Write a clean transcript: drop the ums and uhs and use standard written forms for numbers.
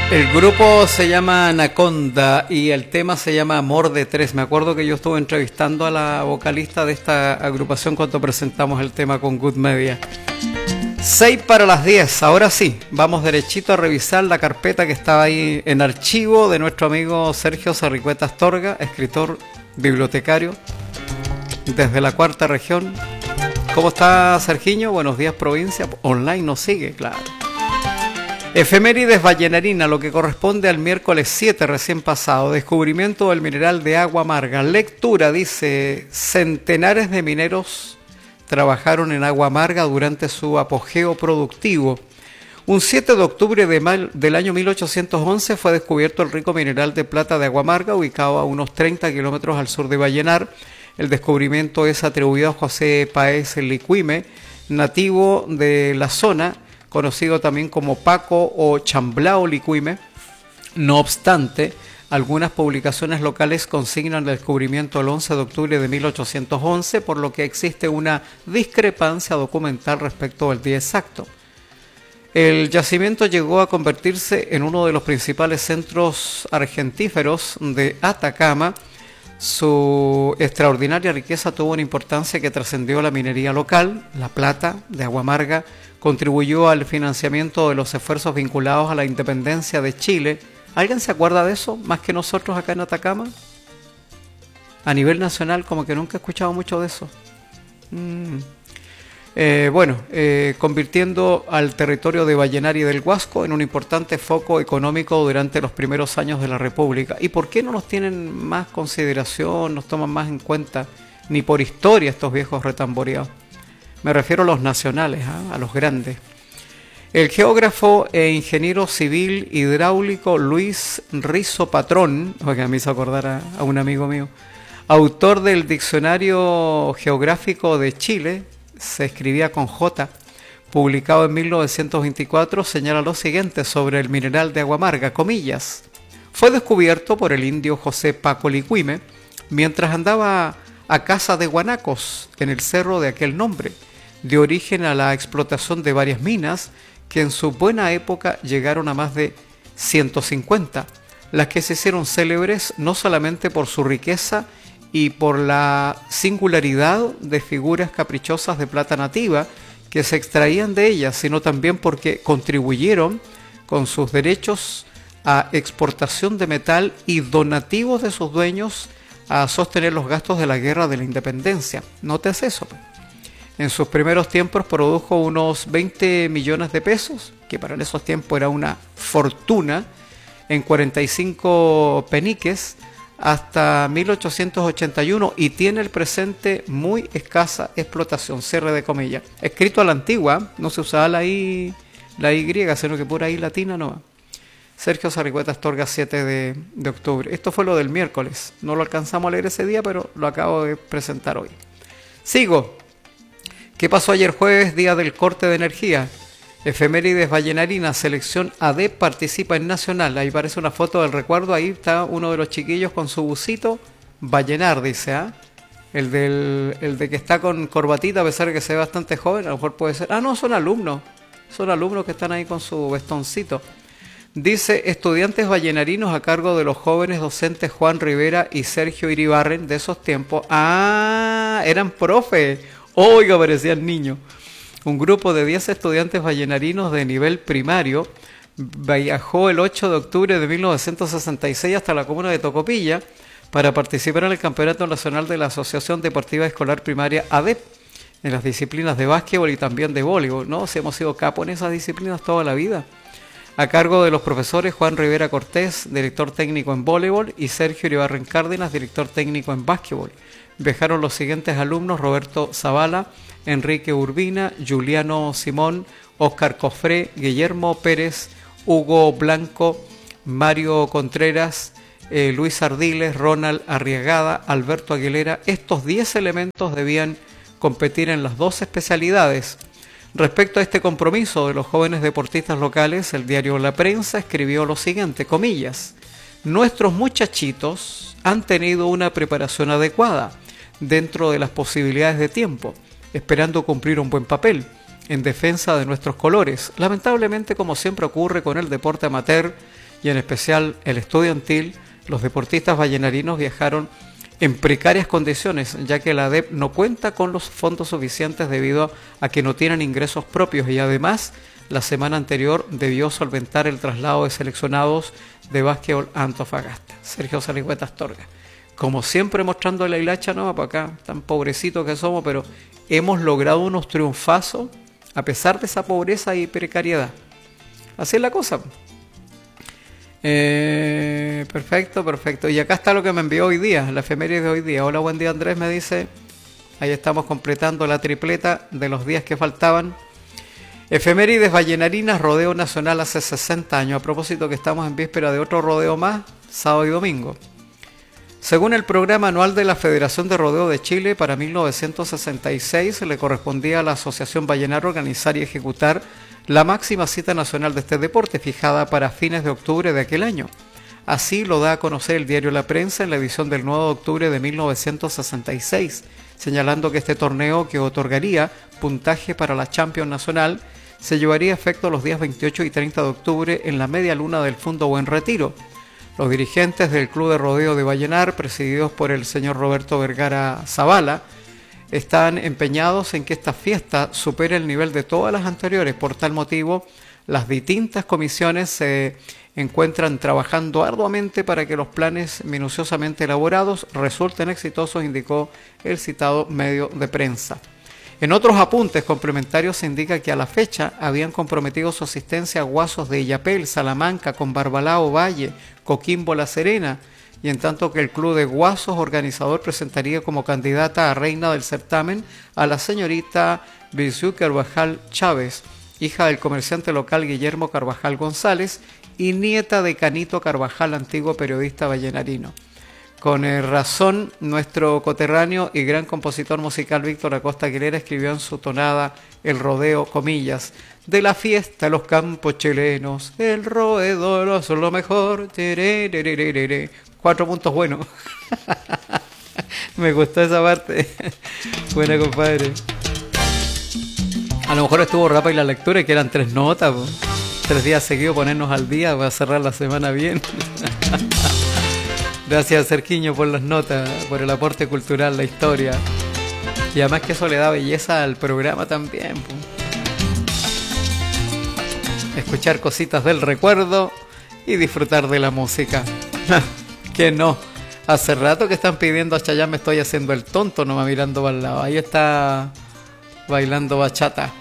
El grupo se llama Anaconda y el tema se llama Amor de Tres. Me acuerdo que yo estuve entrevistando a la vocalista de esta agrupación cuando presentamos el tema con Good Media. 6 para las 10. Ahora sí, vamos derechito a revisar la carpeta que estaba ahí en archivo de nuestro amigo Sergio Sarricueta Astorga, escritor, bibliotecario desde la cuarta región. ¿Cómo está, Sergiño? Buenos días, provincia. Online nos sigue, claro. Efemérides vallenarina, lo que corresponde al miércoles 7 recién pasado. Descubrimiento del mineral de agua amarga. Lectura, dice, centenares de mineros trabajaron en agua amarga durante su apogeo productivo. Un 7 de octubre del año 1811 fue descubierto el rico mineral de plata de agua amarga, ubicado a unos 30 kilómetros al sur de Vallenar. El descubrimiento es atribuido a José Páez Licuime, nativo de la zona, conocido también como Paco o Chamblao Licuime. No obstante, algunas publicaciones locales consignan el descubrimiento el 11 de octubre de 1811, por lo que existe una discrepancia documental respecto al día exacto. El yacimiento llegó a convertirse en uno de los principales centros argentíferos de Atacama. Su extraordinaria riqueza tuvo una importancia que trascendió la minería local. La plata de agua amarga contribuyó al financiamiento de los esfuerzos vinculados a la independencia de Chile. ¿Alguien se acuerda de eso? Más que nosotros acá en Atacama. A nivel nacional como que nunca he escuchado mucho de eso. Convirtiendo al territorio de Vallenar y del Huasco en un importante foco económico durante los primeros años de la República. ¿Y por qué no nos tienen más consideración, nos toman más en cuenta, ni por historia estos viejos retamboreados? Me refiero a los nacionales, a los grandes. El geógrafo e ingeniero civil hidráulico Luis Rizo Patrón, oiga, me hizo acordar a un amigo mío, autor del Diccionario Geográfico de Chile, se escribía con J, publicado en 1924, señala lo siguiente sobre el mineral de agua amarga, comillas: fue descubierto por el indio José Paco Licuime mientras andaba a caza de guanacos en el cerro de aquel nombre, de origen a la explotación de varias minas que en su buena época llegaron a más de 150, las que se hicieron célebres no solamente por su riqueza y por la singularidad de figuras caprichosas de plata nativa que se extraían de ellas, sino también porque contribuyeron con sus derechos a exportación de metal y donativos de sus dueños a sostener los gastos de la guerra de la independencia. ¿Notes eso? En sus primeros tiempos produjo unos 20 millones de pesos, que para esos tiempos era una fortuna, en 45 peniques, hasta 1881, y tiene el presente muy escasa explotación, cierre de comillas. Escrito a la antigua, no se usaba la Y, sino que pura I latina no. Sergio Sarricueta Astorga, 7 de octubre. Esto fue lo del miércoles. No lo alcanzamos a leer ese día, pero lo acabo de presentar hoy. Sigo. ¿Qué pasó ayer jueves, día del corte de energía? Efemérides vallenarinas, selección ADEP participa en Nacional. Ahí parece una foto del recuerdo. Ahí está uno de los chiquillos con su busito. Vallenar, dice, ¿ah? El de que está con corbatita, a pesar de que se ve bastante joven, a lo mejor puede ser. Ah, no, son alumnos. Son alumnos que están ahí con su vestoncito. Dice, estudiantes vallenarinos a cargo de los jóvenes docentes Juan Rivera y Sergio Iribarren de esos tiempos. Ah, eran profe. Oiga, parecían niños. Un grupo de 10 estudiantes vallenarinos de nivel primario viajó el 8 de octubre de 1966 hasta la comuna de Tocopilla para participar en el Campeonato Nacional de la Asociación Deportiva Escolar Primaria ADEP en las disciplinas de básquetbol y también de voleibol, ¿no? Si hemos sido capos en esas disciplinas toda la vida. A cargo de los profesores Juan Rivera Cortés, director técnico en voleibol, y Sergio Iribarren Cárdenas, director técnico en básquetbol. Viajaron los siguientes alumnos: Roberto Zavala, Enrique Urbina, Juliano Simón, Óscar Cofré, Guillermo Pérez, Hugo Blanco, Mario Contreras, Luis Ardiles, Ronald Arriagada, Alberto Aguilera. Estos 10 elementos debían competir en las 2 especialidades. Respecto a este compromiso de los jóvenes deportistas locales, el diario La Prensa escribió lo siguiente, comillas: nuestros muchachitos han tenido una preparación adecuada dentro de las posibilidades de tiempo, esperando cumplir un buen papel en defensa de nuestros colores. Lamentablemente, como siempre ocurre con el deporte amateur, y en especial el estudiantil, los deportistas vallenarinos viajaron en precarias condiciones, ya que la ADEP no cuenta con los fondos suficientes debido a que no tienen ingresos propios y además la semana anterior debió solventar el traslado de seleccionados de básquetbol a Antofagasta. Sergio Saligüeta Astorga. Como siempre mostrando la hilacha, ¿no? Para acá, tan pobrecitos que somos, pero hemos logrado unos triunfazos a pesar de esa pobreza y precariedad. Así es la cosa. Perfecto. Y acá está lo que me envió hoy día, la efeméride de hoy día. Hola, buen día Andrés, me dice. Ahí estamos completando la tripleta de los días que faltaban. Efemérides vallenarinas, rodeo nacional hace 60 años. A propósito que estamos en víspera de otro rodeo más, sábado y domingo. Según el programa anual de la Federación de Rodeo de Chile, para 1966 le correspondía a la Asociación Vallenar organizar y ejecutar la máxima cita nacional de este deporte, fijada para fines de octubre de aquel año. Así lo da a conocer el diario La Prensa en la edición del 9 de octubre de 1966, señalando que este torneo, que otorgaría puntaje para la Champions Nacional, se llevaría a efecto los días 28 y 30 de octubre en la media luna del Fundo Buen Retiro. Los dirigentes del Club de Rodeo de Vallenar, presididos por el señor Roberto Vergara Zavala, están empeñados en que esta fiesta supere el nivel de todas las anteriores. Por tal motivo, las distintas comisiones se encuentran trabajando arduamente para que los planes minuciosamente elaborados resulten exitosos, indicó el citado medio de prensa. En otros apuntes complementarios se indica que a la fecha habían comprometido su asistencia a Guasos de Illapel, Salamanca, Combarbalao, Valle, Coquimbo, La Serena, y en tanto que el club de Guasos organizador presentaría como candidata a reina del certamen a la señorita Bisú Carvajal Chávez, hija del comerciante local Guillermo Carvajal González y nieta de Canito Carvajal, antiguo periodista vallenarino. Con razón, nuestro coterráneo y gran compositor musical Víctor Acosta Aguilera escribió en su tonada El rodeo, comillas, de la fiesta de los campos chilenos, el roedor es lo mejor, 4 puntos buenos. Me gustó esa parte. Buena, compadre. A lo mejor estuvo rápida la lectura y que eran 3 notas, po. 3 días seguidos ponernos al día para cerrar la semana bien. Gracias, Cerquiño, por las notas, por el aporte cultural, la historia. Y además que eso le da belleza al programa también, po. Escuchar cositas del recuerdo y disfrutar de la música. Que no. Hace rato que están pidiendo a Chayanne, me estoy haciendo el tonto, nomás mirando para el lado. Ahí está bailando bachata.